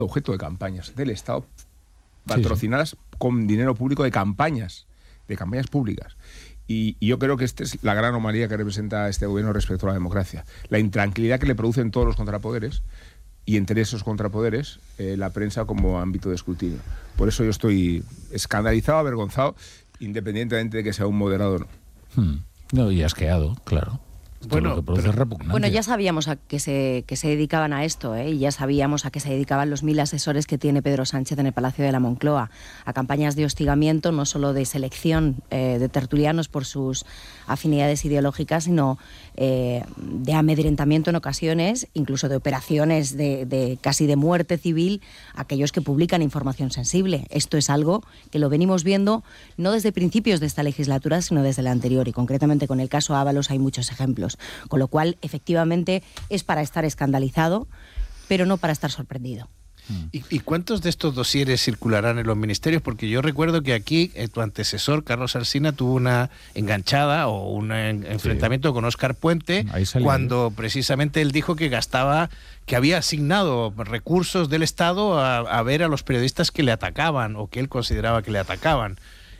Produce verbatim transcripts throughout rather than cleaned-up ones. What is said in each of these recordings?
objeto de campañas del Estado, patrocinadas sí, sí. con dinero público de campañas, de campañas públicas. Y, y yo creo que esta es la gran anomalía que representa este gobierno respecto a la democracia. La intranquilidad que le producen todos los contrapoderes, y entre esos contrapoderes, eh, la prensa como ámbito de escrutinio. Por eso yo estoy escandalizado, avergonzado, independientemente de que sea un moderado o no. Hmm. No, y asqueado, claro. Bueno, pero, bueno, ya sabíamos a que se, que se dedicaban a esto, ¿eh? Y ya sabíamos a qué se dedicaban los mil asesores que tiene Pedro Sánchez en el Palacio de la Moncloa, a campañas de hostigamiento, no solo de selección eh, de tertulianos por sus afinidades ideológicas, sino eh, de amedrentamiento en ocasiones, incluso de operaciones de, de casi de muerte civil a aquellos que publican información sensible. Esto es algo que lo venimos viendo no desde principios de esta legislatura, sino desde la anterior, y concretamente con el caso Ábalos hay muchos ejemplos. Con lo cual, efectivamente, es para estar escandalizado, pero no para estar sorprendido. ¿Y, ¿Y cuántos de estos dosieres circularán en los ministerios? Porque yo recuerdo que aquí eh, tu antecesor, Carlos Alsina, tuvo una enganchada o un en, enfrentamiento sí. con Óscar Puente, cuando precisamente él dijo que gastaba, que había asignado recursos del Estado a, a ver a los periodistas que le atacaban o que él consideraba que le atacaban.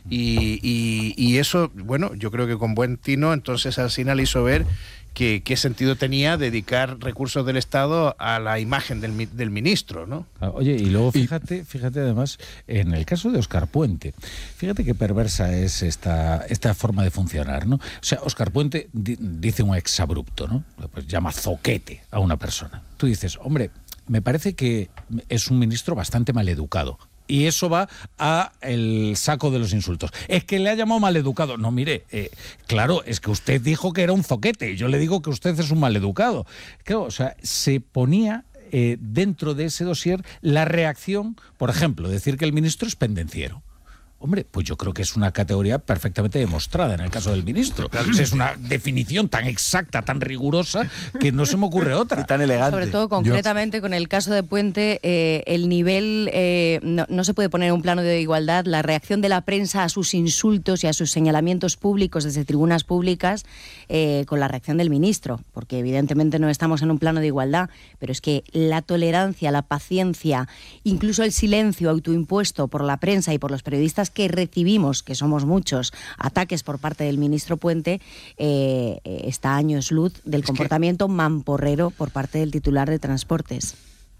Y, y, y eso, bueno, yo creo que con buen tino, entonces Alsina le hizo ver que qué sentido tenía dedicar recursos del Estado a la imagen del, del ministro, ¿no? Oye, y luego fíjate, fíjate además, en el caso de Óscar Puente, fíjate qué perversa es esta, esta forma de funcionar, ¿no? O sea, Óscar Puente di, dice un exabrupto, ¿no? Pues llama zoquete a una persona. Tú dices, hombre, me parece que es un ministro bastante maleducado. Y eso va a el saco de los insultos. Es que le ha llamado maleducado. No, mire, eh, claro, es que usted dijo que era un zoquete. Yo le digo que usted es un maleducado. Claro, o sea, se ponía eh, dentro de ese dossier la reacción, por ejemplo, decir que el ministro es pendenciero. Hombre, pues yo creo que es una categoría perfectamente demostrada en el caso del ministro. O sea, es una definición tan exacta, tan rigurosa, que no se me ocurre otra. Y tan elegante. Sobre todo, concretamente, yo... con el caso de Puente, eh, el nivel, eh, no, no se puede poner en un plano de igualdad la reacción de la prensa a sus insultos y a sus señalamientos públicos desde tribunas públicas eh, con la reacción del ministro, porque evidentemente no estamos en un plano de igualdad, pero es que la tolerancia, la paciencia, incluso el silencio autoimpuesto por la prensa y por los periodistas que recibimos, que somos muchos, ataques por parte del ministro Puente, eh, está a años luz del es comportamiento que... mamporrero por parte del titular de Transportes.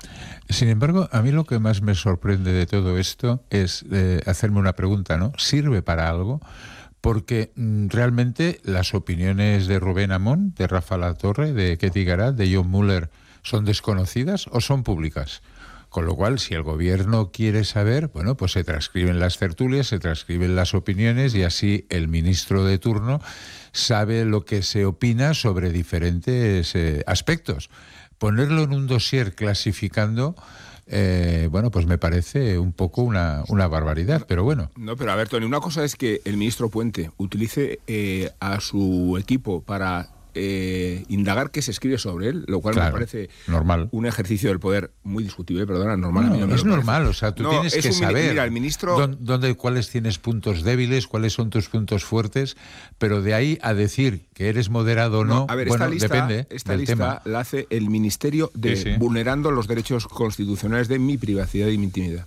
Sin embargo, a mí lo que más me sorprende de todo esto es eh, hacerme una pregunta, ¿no? ¿Sirve para algo? Porque mm, realmente las opiniones de Rubén Amón, de Rafa Latorre, de Ketty Garat, de John Muller, ¿son desconocidas o son públicas? Con lo cual, si el gobierno quiere saber, bueno, pues se transcriben las tertulias, se transcriben las opiniones y así el ministro de turno sabe lo que se opina sobre diferentes eh, aspectos. Ponerlo en un dossier clasificando, eh, bueno, pues me parece un poco una, una barbaridad, pero bueno. No, pero a ver, Tony, una cosa es que el ministro Puente utilice eh, a su equipo para... Eh, indagar qué se escribe sobre él, lo cual claro, me parece normal. Un ejercicio del poder muy discutible, perdona, normal. No, a mí no me es normal, o sea, tú no, tienes que saber mira, el ministro... dónde, dónde, cuáles tienes puntos débiles, cuáles son tus puntos fuertes, pero de ahí a decir que eres moderado o no, no a ver, bueno, esta lista, depende esta del lista tema. La hace el Ministerio de sí, sí. vulnerando los derechos constitucionales de mi privacidad y mi intimidad.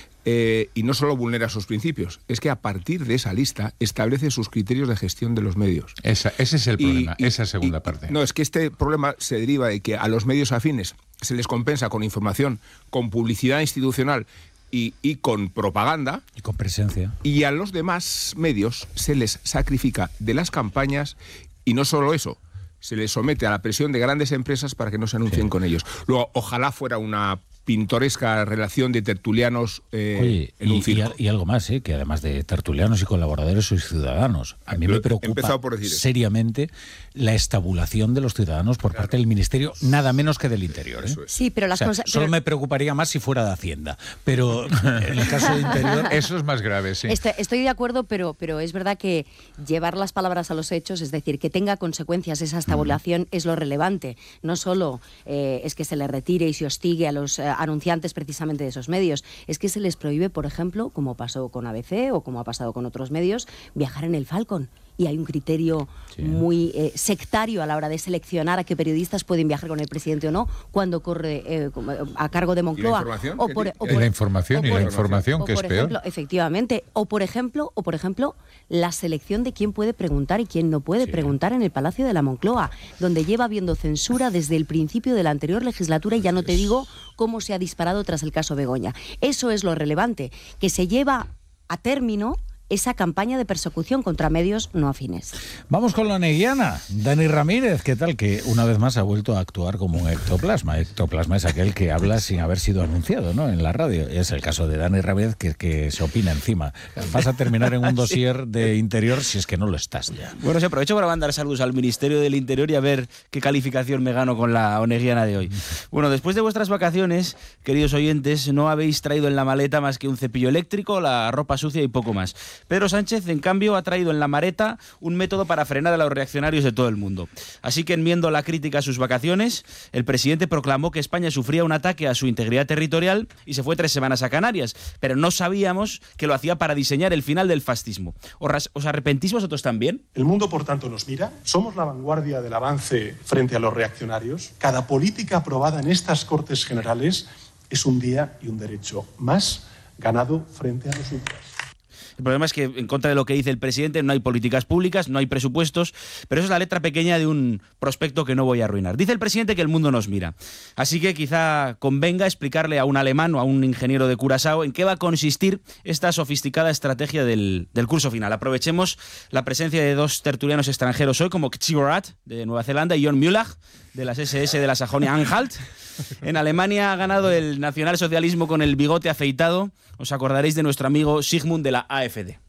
Eh, y no solo vulnera sus principios, es que a partir de esa lista establece sus criterios de gestión de los medios. Esa, ese es el y, problema, y, esa segunda y, parte. No, es que este problema se deriva de que a los medios afines se les compensa con información, con publicidad institucional y, y con propaganda. Y con presencia. Y a los demás medios se les sacrifica de las campañas y no solo eso, se les somete a la presión de grandes empresas para que no se anuncien sí. con ellos. Luego, ojalá fuera una pintoresca relación de tertulianos eh, Oye, en un y, circo. Y, y algo más, ¿eh? Que además de tertulianos y colaboradores sois ciudadanos. A mí me preocupa seriamente la estabulación de los ciudadanos por claro. parte del Ministerio, nada menos que del Interior. ¿eh? Sí, pero las o sea, cosas... Solo pero... me preocuparía más si fuera de Hacienda, pero en el caso de Interior... Eso es más grave, sí. Estoy, estoy de acuerdo, pero, pero es verdad que llevar las palabras a los hechos, es decir, que tenga consecuencias esa estabulación mm. es lo relevante. No solo eh, es que se le retire y se hostigue a los... Eh, anunciantes precisamente de esos medios, es que se les prohíbe, por ejemplo, como pasó con A B C o como ha pasado con otros medios, viajar en el Falcon. y hay un criterio sí. muy eh, sectario a la hora de seleccionar a qué periodistas pueden viajar con el presidente o no cuando corre eh, a cargo de Moncloa. ¿Y la información? O por, o por, y la información, y la información o que por es ejemplo, peor. Efectivamente. O por ejemplo, o por ejemplo, la selección de quién puede preguntar y quién no puede sí. preguntar en el Palacio de la Moncloa, donde lleva habiendo censura desde el principio de la anterior legislatura y ya no te digo cómo se ha disparado tras el caso Begoña. Eso es lo relevante, que se lleva a término esa campaña de persecución contra medios no afines. Vamos con la neguiana. Dani Ramírez, ¿qué tal? Que una vez más ha vuelto a actuar como un ectoplasma. Ectoplasma es aquel que habla sin haber sido anunciado, ¿no?, en la radio. Es el caso de Dani Ramírez, que, que se opina encima. Vas a terminar en un dossier de Interior si es que no lo estás ya. Bueno, sí, aprovecho para mandar saludos al Ministerio del Interior y a ver qué calificación me gano con la oneguiana de hoy. Bueno, después de vuestras vacaciones, queridos oyentes, no habéis traído en la maleta más que un cepillo eléctrico, la ropa sucia y poco más. Pedro Sánchez, en cambio, ha traído en la maleta un método para frenar a los reaccionarios de todo el mundo. Así que, enmiendo la crítica a sus vacaciones, el presidente proclamó que España sufría un ataque a su integridad territorial y se fue tres semanas a Canarias, pero no sabíamos que lo hacía para diseñar el final del fascismo. ¿Os, os arrepentís vosotros también? El mundo, por tanto, nos mira. Somos la vanguardia del avance frente a los reaccionarios. Cada política aprobada en estas Cortes Generales es un día y un derecho más ganado frente a los ultras. El problema es que, en contra de lo que dice el presidente, no hay políticas públicas, no hay presupuestos, pero eso es la letra pequeña de un prospecto que no voy a arruinar. Dice el presidente que el mundo nos mira. Así que quizá convenga explicarle a un alemán o a un ingeniero de Curazao en qué va a consistir esta sofisticada estrategia del, del curso final. Aprovechemos la presencia de dos tertulianos extranjeros hoy, como Xigorat, de Nueva Zelanda, y John Mühlach, de las ese ese de la Sajonia-Anhalt. En Alemania ha ganado el nacionalsocialismo con el bigote afeitado. Os acordaréis de nuestro amigo Sigmund de la A F D.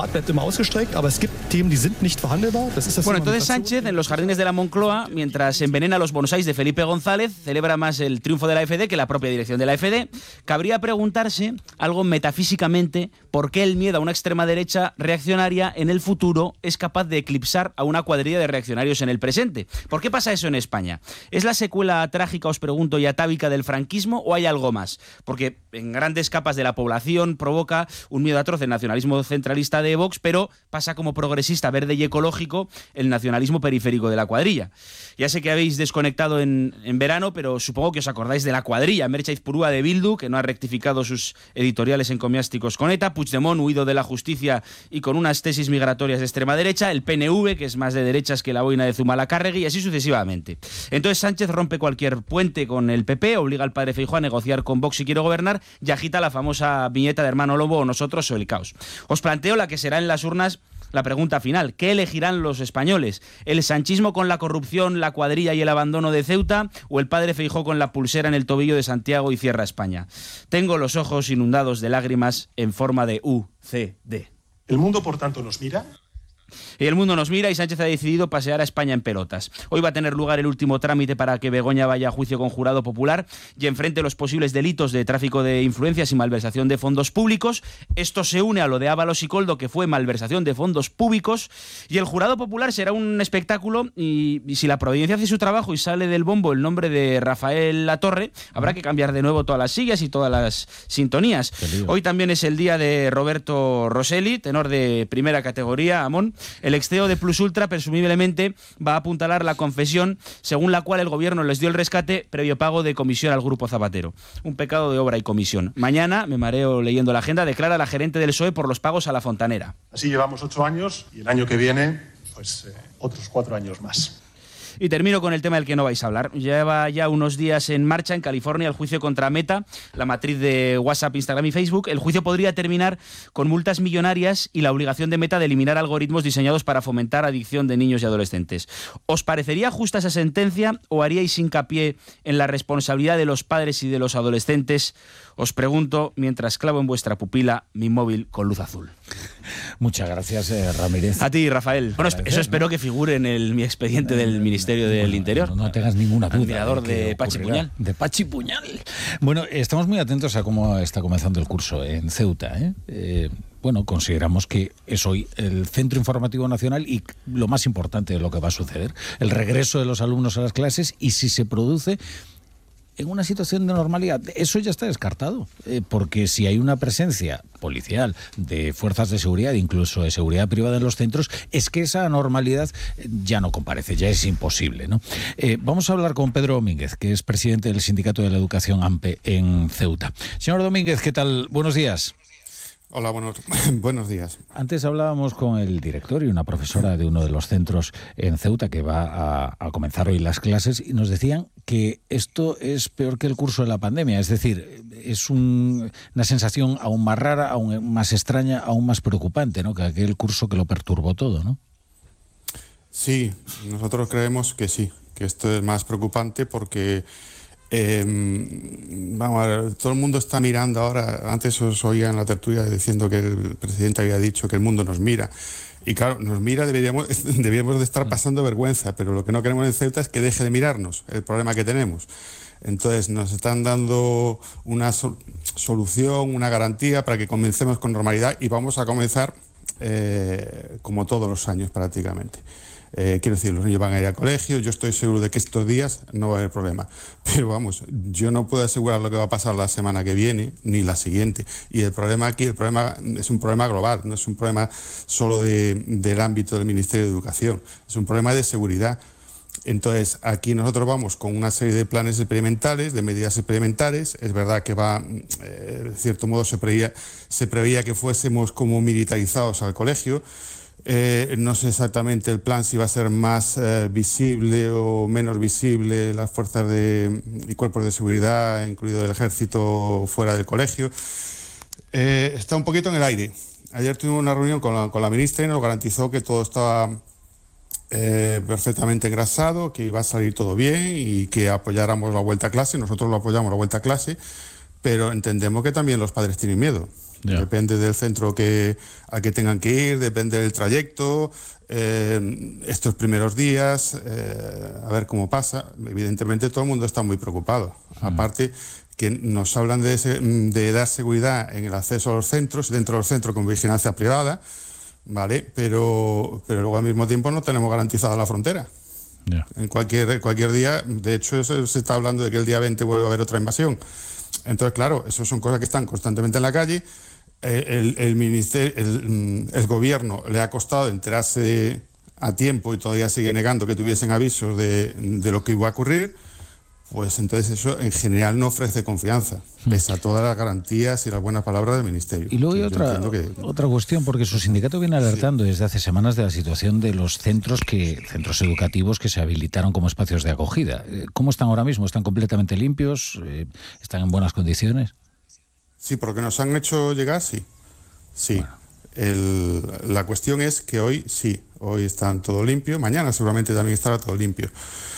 Bueno, entonces Sánchez, en los jardines de la Moncloa, mientras envenena los bonsáis de Felipe González, celebra más el triunfo de la A F D que la propia dirección de la A F D. Cabría preguntarse, algo metafísicamente, por qué el miedo a una extrema derecha reaccionaria en el futuro es capaz de eclipsar a una cuadrilla de reaccionarios en el presente. ¿Por qué pasa eso en España? ¿Es la secuela trágica, os pregunto, y atávica del franquismo o hay algo más? Porque en grandes capas de la población provoca un miedo atroz el nacionalismo centralista de Vox, pero pasa como progresista, verde y ecológico el nacionalismo periférico de la cuadrilla. Ya sé que habéis desconectado en, en verano, pero supongo que os acordáis de la cuadrilla. Merche Aizpurúa de Bildu, que no ha rectificado sus editoriales encomiásticos con ETA, Puigdemont, huido de la justicia y con unas tesis migratorias de extrema derecha, el P N V, que es más de derechas que la boina de Zumalacárregui, y así sucesivamente. Entonces Sánchez rompe cualquier puente con el P P, obliga al padre Feijóo a negociar con Vox si quiere gobernar y agita la famosa viñeta de Hermano Lobo o Nosotros o el caos. Os planteo la que será en las urnas la pregunta final. ¿Qué elegirán los españoles? ¿El sanchismo con la corrupción, la cuadrilla y el abandono de Ceuta? ¿O el padre Feijóo con la pulsera en el tobillo de Santiago y cierra España? Tengo los ojos inundados de lágrimas en forma de U C D. El mundo, por tanto, nos mira. Y el mundo nos mira y Sánchez ha decidido pasear a España en pelotas. Hoy va a tener lugar el último trámite para que Begoña vaya a juicio con jurado popular y enfrente los posibles delitos de tráfico de influencias y malversación de fondos públicos. Esto se une a lo de Ábalos y Coldo, que fue malversación de fondos públicos, y el jurado popular será un espectáculo y, y si la providencia hace su trabajo y sale del bombo el nombre de Rafael Latorre, habrá que cambiar de nuevo todas las sillas y todas las sintonías. Hoy también es el día de Roberto Rosselli, tenor de primera categoría, Amón. El ex C E O de Plus Ultra presumiblemente va a apuntalar la confesión según la cual el gobierno les dio el rescate previo pago de comisión al Grupo Zapatero. Un pecado de obra y comisión. Mañana, me mareo leyendo la agenda, declara la gerente del P S O E por los pagos a la fontanera. Así llevamos ocho años y el año que viene, pues eh, otros cuatro años más. Y termino con el tema del que no vais a hablar. Lleva ya unos días en marcha en California el juicio contra Meta, la matriz de WhatsApp, Instagram y Facebook. El juicio podría terminar con multas millonarias y la obligación de Meta de eliminar algoritmos diseñados para fomentar adicción de niños y adolescentes. ¿Os parecería justa esa sentencia o haríais hincapié en la responsabilidad de los padres y de los adolescentes? Os pregunto mientras clavo en vuestra pupila mi móvil con luz azul. Muchas gracias, eh, Ramírez. A ti, Rafael. Bueno, eso espero que figure en el, mi expediente del Ministerio del bueno, Interior. No, no tengas ninguna duda. Admirador de, de Pachi Puñal. De Pachi Puñal. Bueno, estamos muy atentos a cómo está comenzando el curso en Ceuta. ¿eh? Eh, bueno, consideramos que es hoy el centro informativo nacional y lo más importante de lo que va a suceder. El regreso de los alumnos a las clases y si se produce en una situación de normalidad. Eso ya está descartado, eh, porque si hay una presencia policial, de fuerzas de seguridad, incluso de seguridad privada en los centros, es que esa normalidad ya no comparece, ya es imposible, ¿no? Eh, vamos a hablar con Pedro Domínguez, que es presidente del Sindicato de la Educación AMPE en Ceuta. Señor Domínguez, ¿qué tal? Buenos días. Hola, buenos, buenos días. Antes hablábamos con el director y una profesora de uno de los centros en Ceuta que va a, a comenzar hoy las clases y nos decían que esto es peor que el curso de la pandemia. Es decir, es un, una sensación aún más rara, aún más extraña, aún más preocupante, ¿no?, que aquel curso que lo perturbó todo, ¿no? Sí, nosotros creemos que sí, que esto es más preocupante porque... Eh, vamos a ver, todo el mundo está mirando ahora. Antes os oía en la tertulia diciendo que el presidente había dicho que el mundo nos mira, y claro, nos mira, deberíamos, deberíamos de estar pasando vergüenza, pero lo que no queremos en Ceuta es que deje de mirarnos el problema que tenemos. Entonces nos están dando una sol- solución, una garantía para que comencemos con normalidad, y vamos a comenzar eh, como todos los años prácticamente. Eh, quiero decir, los niños van a ir al colegio, yo estoy seguro de que estos días no va a haber problema. Pero vamos, yo no puedo asegurar lo que va a pasar la semana que viene, ni la siguiente. Y el problema aquí, el problema es un problema global, no es un problema solo de, del ámbito del Ministerio de Educación, es un problema de seguridad. Entonces, aquí nosotros vamos con una serie de planes experimentales, de medidas experimentales. Es verdad que va, eh, de cierto modo, se preveía, se preveía que fuésemos como militarizados al colegio. Eh, no sé exactamente el plan si va a ser más eh, visible o menos visible las fuerzas de, y cuerpos de seguridad, incluido el ejército, fuera del colegio. Eh, está un poquito en el aire. Ayer tuvimos una reunión con la, con la ministra y nos garantizó que todo estaba eh, perfectamente engrasado, que iba a salir todo bien y que apoyáramos la vuelta a clase. Nosotros lo apoyamos la vuelta a clase, pero entendemos que también los padres tienen miedo. Yeah. Depende del centro que, al que tengan que ir, depende del trayecto, eh, estos primeros días, eh, a ver cómo pasa. Evidentemente todo el mundo está muy preocupado. Mm. Aparte que nos hablan de, ese, de dar seguridad en el acceso a los centros, dentro de los centros con vigilancia privada, ¿vale? Pero, pero luego al mismo tiempo no tenemos garantizada la frontera. Yeah. En cualquier, cualquier día, de hecho se, se está hablando de que el día veinte vuelve a haber otra invasión. Entonces, claro, eso son cosas que están constantemente en la calle. El, el, ministerio, el, el gobierno le ha costado enterarse a tiempo y todavía sigue negando que tuviesen avisos de, de lo que iba a ocurrir. Pues entonces eso en general no ofrece confianza, pese a todas las garantías y las buenas palabras del ministerio. Y luego hay otra, que... otra cuestión, porque su sindicato viene alertando sí. desde hace semanas de la situación de los centros que centros educativos que se habilitaron como espacios de acogida. ¿Cómo están ahora mismo? ¿Están completamente limpios? ¿Están en buenas condiciones? Sí, porque nos han hecho llegar, sí. Sí. Bueno. El, la cuestión es que hoy sí, hoy están todo limpio, mañana seguramente también estará todo limpio.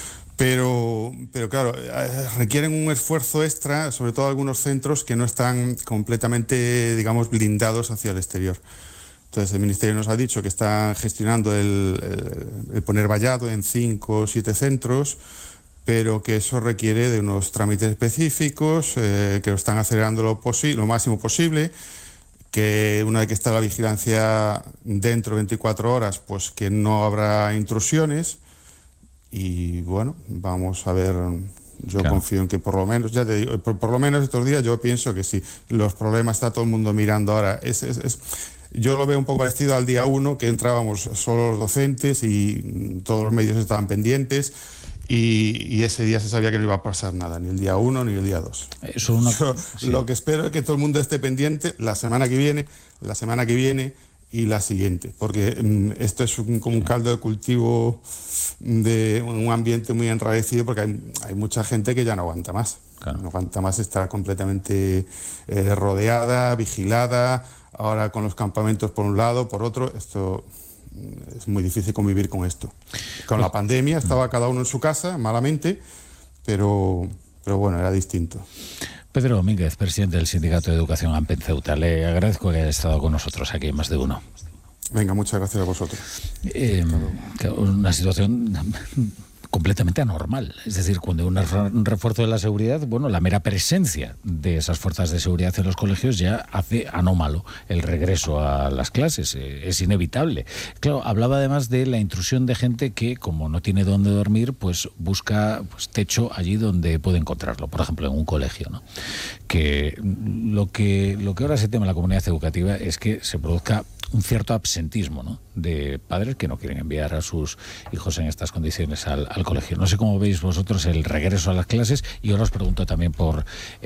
Pero, pero claro, requieren un esfuerzo extra, sobre todo algunos centros que no están completamente, digamos, blindados hacia el exterior. Entonces el Ministerio nos ha dicho que están gestionando el, el, el poner vallado en cinco o siete centros, pero que eso requiere de unos trámites específicos, eh, que lo están acelerando lo, posi- lo máximo posible, que una vez que está la vigilancia dentro de veinticuatro horas, pues que no habrá intrusiones. Y bueno, vamos a ver, yo claro. confío en que por lo menos, ya te digo, por, por lo menos estos días yo pienso que sí, los problemas está todo el mundo mirando ahora. Es, es, es, yo lo veo un poco parecido al día uno, que entrábamos solo los docentes y todos los medios estaban pendientes y, y ese día se sabía que no iba a pasar nada, ni el día uno ni el día dos. Eso una... yo, sí. Lo que espero es que todo el mundo esté pendiente la semana que viene, la semana que viene, y la siguiente, porque um, esto es un, como un caldo de cultivo de un ambiente muy enrarecido, porque hay, hay mucha gente que ya no aguanta más. Claro. No aguanta más estar completamente eh, rodeada, vigilada, ahora con los campamentos por un lado, por otro. Esto es muy difícil convivir con esto. Con la pandemia estaba cada uno en su casa, malamente, pero, pero bueno, era distinto. Pedro Domínguez, presidente del Sindicato de Educación AMPE en Ceuta. Le agradezco que haya estado con nosotros aquí en Más de Uno. Venga, muchas gracias a vosotros. Eh, una situación completamente anormal. Es decir, cuando hay un refuerzo de la seguridad, bueno, la mera presencia de esas fuerzas de seguridad en los colegios ya hace anómalo el regreso a las clases. Eh, es inevitable. Claro, hablaba además de la intrusión de gente que, como no tiene dónde dormir, pues busca pues, techo allí donde puede encontrarlo, por ejemplo, en un colegio, ¿no? Que lo que lo que ahora se teme en la comunidad educativa es que se produzca un cierto absentismo, ¿no?, de padres que no quieren enviar a sus hijos en estas condiciones al, al colegio. No sé cómo veis vosotros el regreso a las clases, y ahora os pregunto también por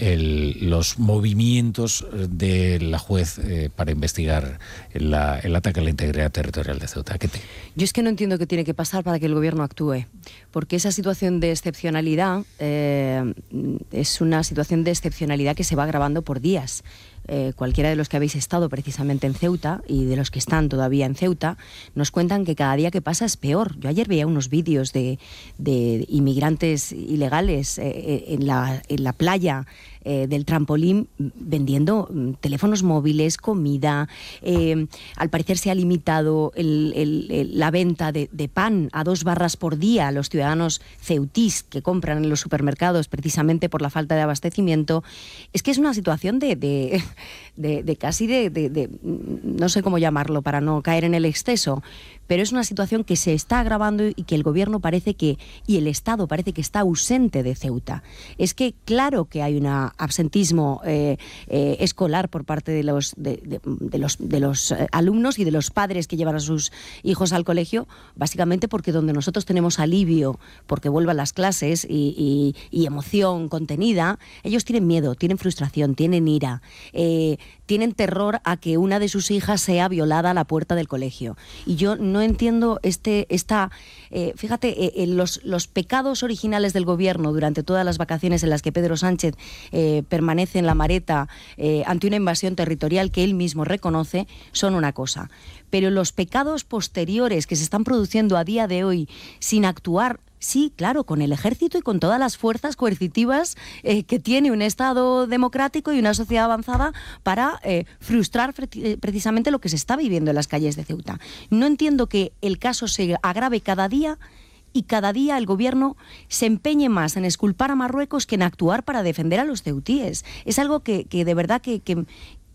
el, los movimientos de la juez eh, para investigar la, el ataque a la integridad territorial de Ceuta. ¿Qué te? Yo es que no entiendo qué tiene que pasar para que el gobierno actúe, porque esa situación de excepcionalidad eh, es una situación de excepcionalidad que se va agravando por días. Eh, cualquiera de los que habéis estado precisamente en Ceuta y de los que están todavía en Ceuta nos cuentan que cada día que pasa es peor. Yo ayer veía unos vídeos de, de inmigrantes ilegales eh, en, la, en la playa eh, del trampolín vendiendo teléfonos móviles, comida. Eh, al parecer se ha limitado el, el, el, la venta de, de pan a dos barras por día a los ciudadanos ceutís que compran en los supermercados precisamente por la falta de abastecimiento. Es que es una situación de... de De, de casi de, de, de, no sé cómo llamarlo para no caer en el exceso, pero es una situación que se está agravando y que el gobierno parece que, y el Estado parece que está ausente de Ceuta. Es que claro que hay un absentismo eh, eh, escolar por parte de los, de, de, de los, de los alumnos y de los padres que llevan a sus hijos al colegio, básicamente porque donde nosotros tenemos alivio porque vuelvan las clases y, y, y emoción contenida, ellos tienen miedo, tienen frustración, tienen ira, eh, tienen terror a que una de sus hijas sea violada a la puerta del colegio. Y yo no entiendo este, esta, eh, fíjate, eh, los, los pecados originales del gobierno durante todas las vacaciones en las que Pedro Sánchez eh, permanece en la mareta eh, ante una invasión territorial que él mismo reconoce, son una cosa. Pero los pecados posteriores que se están produciendo a día de hoy sin actuar, sí, claro, con el ejército y con todas las fuerzas coercitivas eh, que tiene un Estado democrático y una sociedad avanzada para eh, frustrar pre- precisamente lo que se está viviendo en las calles de Ceuta. No entiendo que el caso se agrave cada día y cada día el gobierno se empeñe más en exculpar a Marruecos que en actuar para defender a los ceutíes. Es algo que, que de verdad que, que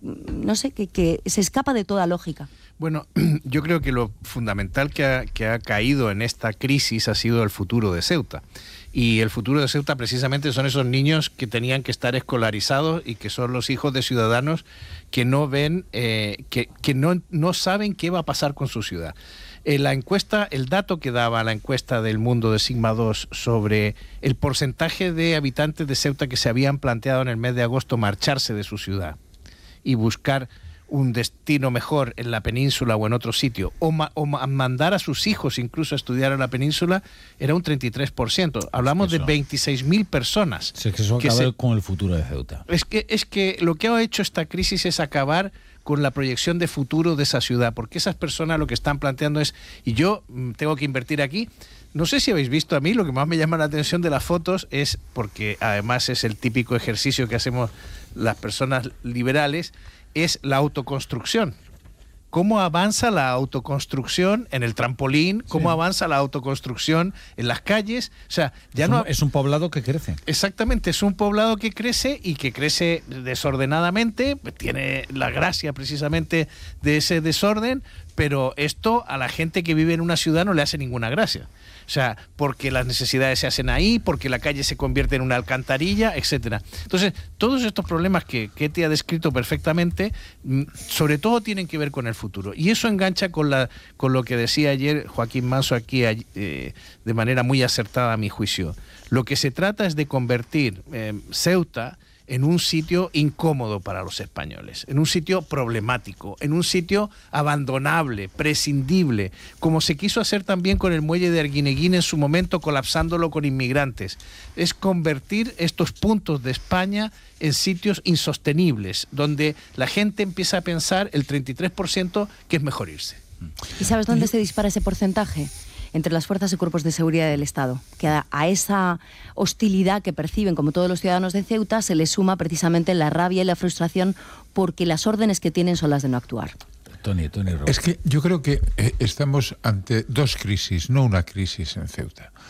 no sé, que, que se escapa de toda lógica. Bueno, yo creo que lo fundamental que ha, que ha caído en esta crisis ha sido el futuro de Ceuta. Y el futuro de Ceuta precisamente son esos niños que tenían que estar escolarizados y que son los hijos de ciudadanos que no ven, eh, que, que no, no saben qué va a pasar con su ciudad. Eh, la encuesta, el dato que daba la encuesta del Mundo de Sigma dos sobre el porcentaje de habitantes de Ceuta que se habían planteado en el mes de agosto marcharse de su ciudad y buscar un destino mejor en la península o en otro sitio, o, ma, o ma, mandar a sus hijos incluso a estudiar a la península, era un treinta y tres por ciento. Hablamos eso. de veintiséis mil personas. Sí, es que eso acaba con el futuro de Ceuta. Es que, es que lo que ha hecho esta crisis es acabar con la proyección de futuro de esa ciudad, porque esas personas lo que están planteando es, y yo tengo que invertir aquí. No sé si habéis visto, a mí lo que más me llama la atención de las fotos es, porque además es el típico ejercicio que hacemos las personas liberales, es la autoconstrucción. Cómo avanza la autoconstrucción en el trampolín, cómo sí. avanza la autoconstrucción en las calles. O sea, ya es no un, es un poblado que crece. Exactamente, es un poblado que crece y que crece desordenadamente, tiene la gracia precisamente de ese desorden, pero esto a la gente que vive en una ciudad no le hace ninguna gracia. O sea, porque las necesidades se hacen ahí, porque la calle se convierte en una alcantarilla, etcétera. Entonces, todos estos problemas que Ketty ha descrito perfectamente, sobre todo tienen que ver con el futuro. Y eso engancha con, la, con lo que decía ayer Joaquín Manso aquí eh, de manera muy acertada a mi juicio. Lo que se trata es de convertir eh, Ceuta en un sitio incómodo para los españoles, en un sitio problemático, en un sitio abandonable, prescindible, como se quiso hacer también con el muelle de Arguineguín en su momento, colapsándolo con inmigrantes. Es convertir estos puntos de España en sitios insostenibles, donde la gente empieza a pensar, el treinta y tres por ciento, que es mejor irse. ¿Y sabes dónde se dispara ese porcentaje? Entre las fuerzas y cuerpos de seguridad del Estado, que a, a esa hostilidad que perciben como todos los ciudadanos de Ceuta se les suma precisamente la rabia y la frustración porque las órdenes que tienen son las de no actuar. Tony, Tony Roberts. Es que yo creo que eh, estamos ante dos crisis, no una crisis en Ceuta.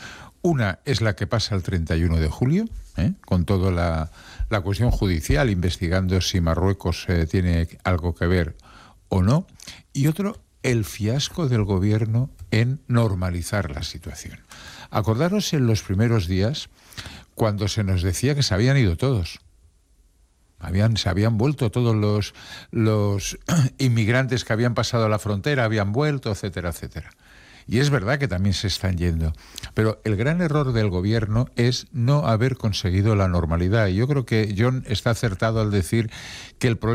Una es la que pasa el treinta y uno de julio, ¿eh? con toda la, la cuestión judicial, investigando si Marruecos eh, tiene algo que ver o no. Y otro, el fiasco del gobierno en normalizar la situación. Acordaros en los primeros días, cuando se nos decía que se habían ido todos. Habían, se habían vuelto todos los, los inmigrantes que habían pasado la frontera, habían vuelto, etcétera, etcétera. Y es verdad que también se están yendo. Pero el gran error del gobierno es no haber conseguido la normalidad. Y yo creo que John está acertado al decir que el problema